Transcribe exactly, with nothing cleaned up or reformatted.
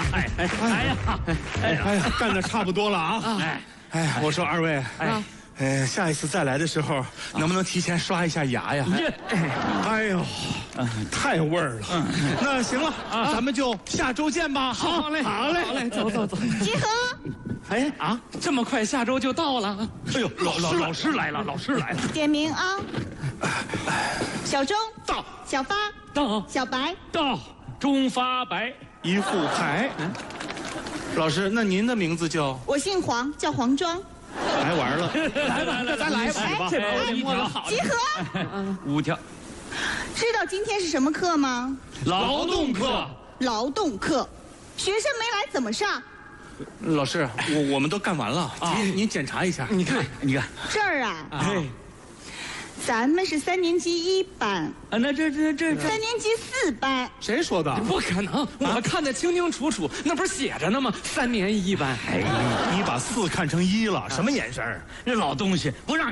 哎哎哎呀， 哎哎呀，干的差不多了啊！ 哎哎呀，我说二位， 哎， 哎，下一次再来的时候，能不能提前刷一下牙呀？哎呦，太味儿了。那行了，咱们就下周见吧。 好嘞， 好嘞， 好嘞，走走走。 集合。 哎啊，这么快下周就到了？ 哎呦， 老老老师来了，老师来了。 点名啊！小钟到小发到小白， 到，中发白。 一副牌。老师，那您的名字叫？ 我姓黄，叫黄庄。 来玩了。 来吧，来，咱来吧。 哎这把我给摸得好。 集合。 五条。 知道今天是什么课吗？ 劳动课。 劳动课。学生没来怎么上？ 老师，我我们都干完了，您您检查一下。 你看，你看， 这儿啊， 哎， 咱们是三年级一班， 啊，那这这这这三年级四班。 谁说的？ 不可能，我看得清清楚楚，那不是写着呢吗？三年一班。 哎，你把四看成一了，什么眼神儿？ 这老东西不让。